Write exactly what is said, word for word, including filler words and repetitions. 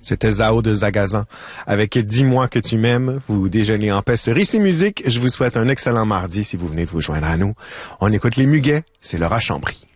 C'était Zao de Zagazan. Avec Dis-moi que tu m'aimes, vous déjeunez en paix sur Ici Musique. Je vous souhaite un excellent mardi si vous venez de vous joindre à nous. On écoute les Muguets, c'est Laura Chambry.